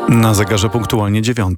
Na zegarze punktualnie 9.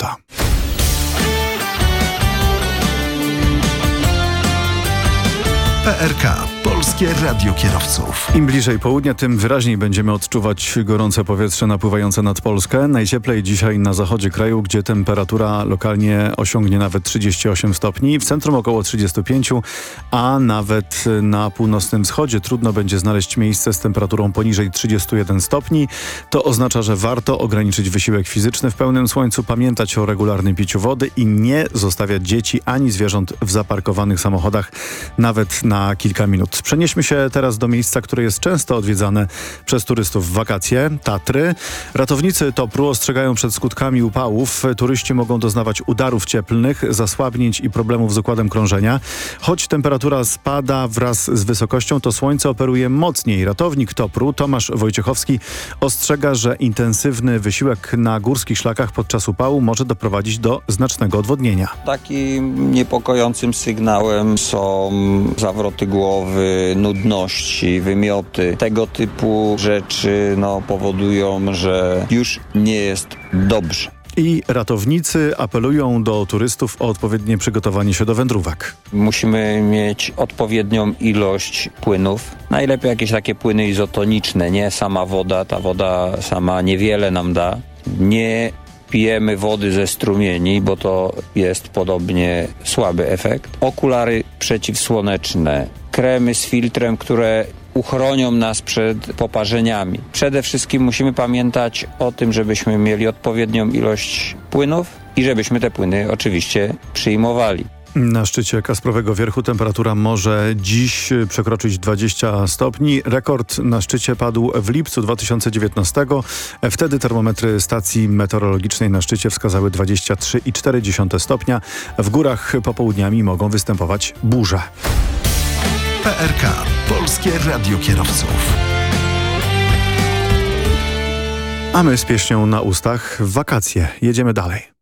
PRK. Polskie Radio Kierowców. Im bliżej południa, tym wyraźniej będziemy odczuwać gorące powietrze napływające nad Polskę. Najcieplej dzisiaj na zachodzie kraju, gdzie temperatura lokalnie osiągnie nawet 38 stopni. W centrum około 35, a nawet na północnym wschodzie trudno będzie znaleźć miejsce z temperaturą poniżej 31 stopni. To oznacza, że warto ograniczyć wysiłek fizyczny w pełnym słońcu, pamiętać o regularnym piciu wody i nie zostawiać dzieci ani zwierząt w zaparkowanych samochodach nawet na kilka minut. Przenieśmy się teraz do miejsca, które jest często odwiedzane przez turystów w wakacje, Tatry. Ratownicy Topru ostrzegają przed skutkami upałów. Turyści mogą doznawać udarów cieplnych, zasłabnięć i problemów z układem krążenia. Choć temperatura spada wraz z wysokością, to słońce operuje mocniej. Ratownik Topru Tomasz Wojciechowski ostrzega, że intensywny wysiłek na górskich szlakach podczas upału może doprowadzić do znacznego odwodnienia. Takim niepokojącym sygnałem są zawroty głowy, nudności, wymioty. Tego typu rzeczy powodują, że już nie jest dobrze. I ratownicy apelują do turystów o odpowiednie przygotowanie się do wędrówek. Musimy mieć odpowiednią ilość płynów. Najlepiej jakieś takie płyny izotoniczne, nie sama woda. Ta woda sama niewiele nam da. Nie pijemy wody ze strumieni, bo to jest podobnie słaby efekt. Okulary przeciwsłoneczne, kremy z filtrem, które uchronią nas przed poparzeniami. Przede wszystkim musimy pamiętać o tym, żebyśmy mieli odpowiednią ilość płynów i żebyśmy te płyny oczywiście przyjmowali. Na szczycie Kasprowego Wierchu temperatura może dziś przekroczyć 20 stopni. Rekord na szczycie padł w lipcu 2019. Wtedy termometry stacji meteorologicznej na szczycie wskazały 23,4 stopnia. W górach popołudniami mogą występować burze. PRK. Polskie Radio Kierowców. A my z pieśnią na ustach w wakacje. Jedziemy dalej.